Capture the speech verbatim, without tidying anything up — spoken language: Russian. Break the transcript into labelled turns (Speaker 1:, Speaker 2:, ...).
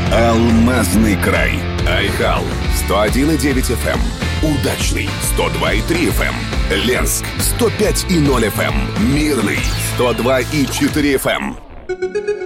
Speaker 1: Алмазный край. Айхал сто один и девять эф эм. Удачный сто два и три эф эм. Ленск сто пять и ноль эф эм. Мирный сто два и четыре эф эм.